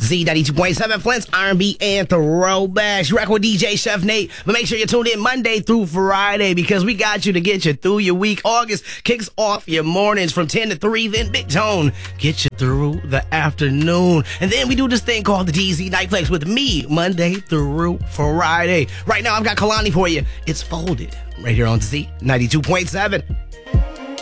Z92.7 Flint's R&B and throwbacks. You rock with DJ Chef Nate. But make sure you tune in Monday through Friday because we got you to get you through your week. August kicks off your mornings from 10 to 3. Then Big Tone get you through the afternoon. And then we do this thing called the DZ Nightflex with me Monday through Friday. Right now, I've got Kalani for you. It's Folded right here on Z92.7.